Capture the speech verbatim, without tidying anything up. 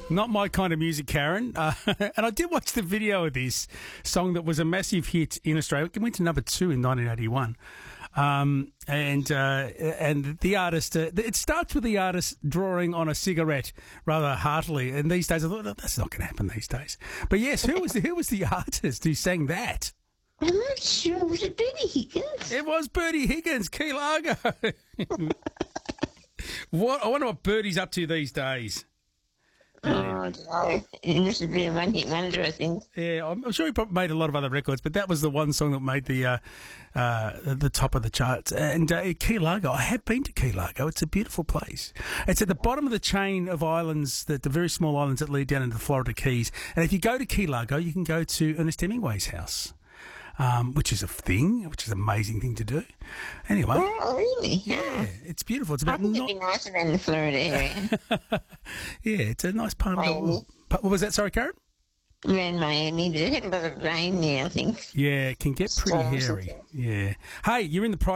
Not my kind of music, Karen. Uh, and I did watch the video of this song that was a massive hit in Australia. It went to number two in nineteen eighty-one. Um, and uh, and the artist, uh, it starts with the artist drawing on a cigarette rather heartily. And these days, I thought, oh, that's not going to happen these days. But yes, who was the, who was the artist who sang that? I'm not sure. Was it Bertie Higgins? It was Bertie Higgins, Key Largo. What I wonder what Bertie's up to these days. Oh, I don't know. He must have been a one-hit wonder, I think. Yeah, I'm sure he probably made a lot of other records, but that was the one song that made the uh, uh, the top of the charts. And uh, Key Largo, I have been to Key Largo. It's a beautiful place. It's at the bottom of the chain of islands, the, the very small islands that lead down into the Florida Keys. And if you go to Key Largo, you can go to Ernest Hemingway's house. Um, which is a thing, which is an amazing thing to do. Anyway. Oh, really? Yeah, it's beautiful. It's I about think not... it'd be nicer than the Florida area. Yeah, it's a nice part of the Miami. world. What was that, sorry, Karen? Around Miami, there's a lot of rain there, I think. Yeah, it can get pretty Storms and hairy. things. Yeah. Hey, you're in the